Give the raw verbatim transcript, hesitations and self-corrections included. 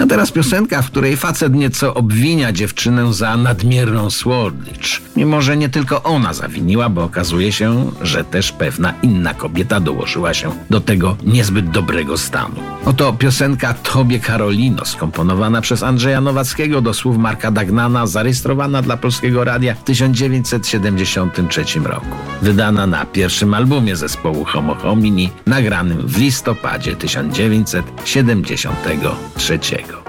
teraz piosenka, w której facet nieco obwinia dziewczynę za nadmierną słodycz. Mimo że nie tylko ona zawiniła, bo okazuje się, że też pewna inna kobieta dołożyła się do tego niezbyt dobrego stanu. Oto piosenka Tobie Karolino, skomponowana przez Andrzeja Nowackiego do słów Marka Dagnana, zarejestrowana dla Polskiego Radia w tysiąc dziewięćset siedemdziesiątym trzecim roku. Wydana na pierwszym albumie zespołu Homo Homini, nagranym w listopadzie tysiąc dziewięćset siedemdziesiątego trzeciego.